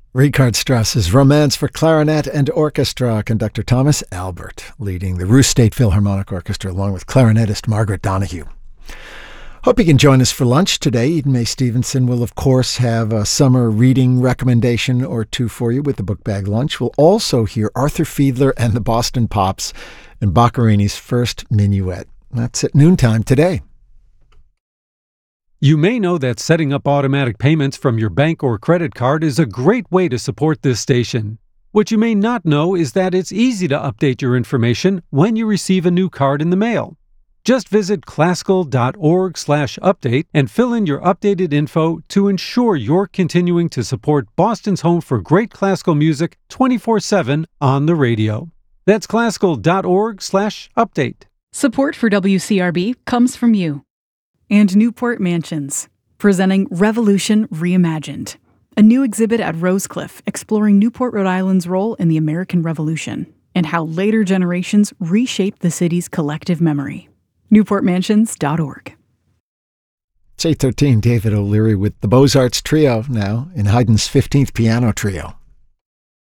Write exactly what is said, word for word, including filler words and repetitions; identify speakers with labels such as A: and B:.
A: Richard Strauss's Romance for Clarinet and Orchestra, conductor Thomas Albert, leading the Ruhr State Philharmonic Orchestra along with clarinetist Margaret Donahue. Hope you can join us for lunch today. Eden May Stevenson will, of course, have a summer reading recommendation or two for you with the Book Bag Lunch. We'll also hear Arthur Fiedler and the Boston Pops and Boccherini's First Minuet. That's at noontime today.
B: You may know that setting up automatic payments from your bank or credit card is a great way to support this station. What you may not know is that it's easy to update your information when you receive a new card in the mail. Just visit classical.org slash update and fill in your updated info to ensure you're continuing to support Boston's home for great classical music twenty-four seven on the radio. That's classical.org slash update.
C: Support for W C R B comes from you. And Newport Mansions, presenting Revolution Reimagined, a new exhibit at Rosecliff exploring Newport, Rhode Island's role in the American Revolution and how later generations reshaped the city's collective memory. newport mansions dot org.
A: It's eight thirteen, David O'Leary with the Beaux-Arts Trio now in Haydn's fifteenth Piano Trio.